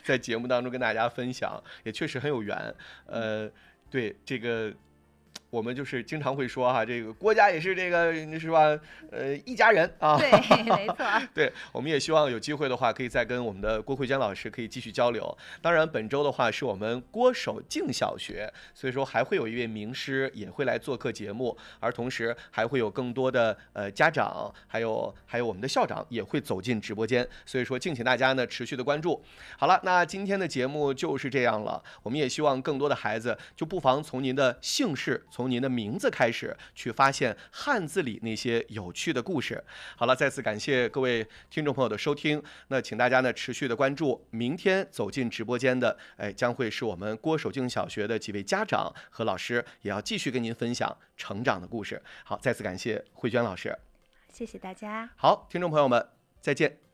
在节目当中跟大家分享，也确实很有缘。对这个。我们就是经常会说哈，这个郭家也是这个是吧？一家人啊。 对，没错。 对，我们也希望有机会的话，可以再跟我们的郭慧娟老师可以继续交流。当然，本周的话是我们郭守敬小学，所以说还会有一位名师也会来做客节目，而同时还会有更多的家长，还有我们的校长也会走进直播间，所以说敬请大家呢持续的关注。好了，那今天的节目就是这样了，我们也希望更多的孩子就不妨从您的姓氏。从您的名字开始，去发现汉字里那些有趣的故事。好了，再次感谢各位听众朋友的收听。那请大家呢持续的关注，明天走进直播间的，将会是我们郭守敬小学的几位家长和老师，也要继续跟您分享成长的故事。好，再次感谢慧娟老师， 谢谢大家。 好，听众朋友们，再见。